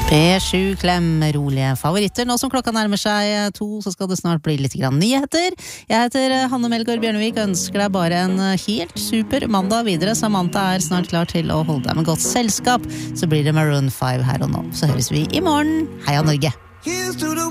P7 Klem, rolige favoritter. Nå som klokka nærmer seg 2, så skal det snart bli litt grann nyheter. Jeg heter Hanne Melgaard Bjørnevik, ønsker deg bare en helt super mandag videre. Samantha snart klar til å holde deg med godt selskap. Så blir det Maroon 5 her og nå. Så høres vi i morgen. Heia Norge!